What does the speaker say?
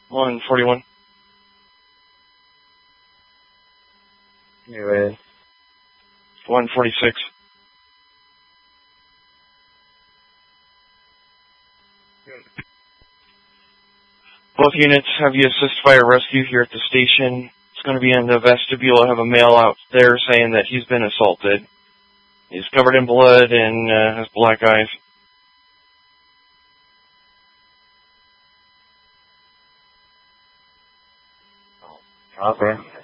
141. Anyway. 146. Both units have you assist fire rescue here at the station. It's going to be in the vestibule. I have a male out there saying that he's been assaulted. He's covered in blood and has black eyes. Okay.